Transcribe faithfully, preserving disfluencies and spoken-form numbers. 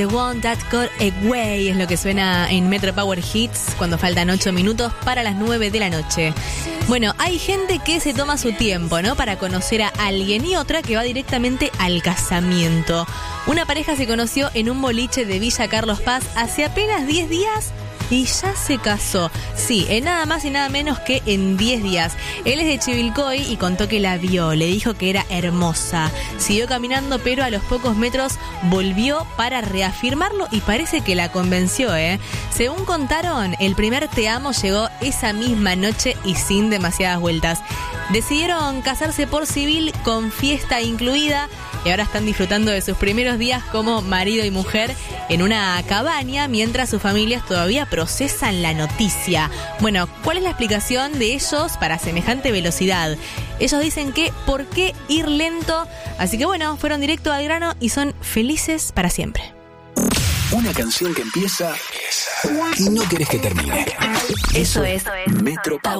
The One That Got Away es lo que suena en Metro Power Hits cuando faltan ocho minutos para las nueve de la noche. Bueno, hay gente que se toma su tiempo, ¿no? Para conocer a alguien y otra que va directamente al casamiento. Una pareja se conoció en un boliche de Villa Carlos Paz hace apenas diez días y ya se casó. Sí, en nada más y nada menos que en diez días. Él es de Chivilcoy y contó que la vio, le dijo que era hermosa. Siguió caminando, pero a los pocos metros volvió para reafirmarlo y parece que la convenció, ¿eh? Según contaron, el primer te amo llegó esa misma noche y sin demasiadas vueltas. Decidieron casarse por civil con fiesta incluida y ahora están disfrutando de sus primeros días como marido y mujer en una cabaña mientras sus familias todavía procesan la noticia. Bueno, ¿cuál es la explicación de ellos para semejante velocidad? Ellos dicen que ¿por qué ir lento? Así que bueno, fueron directo al grano y son felices para siempre. Una canción que empieza y no querés que termine. Eso es Metro Power.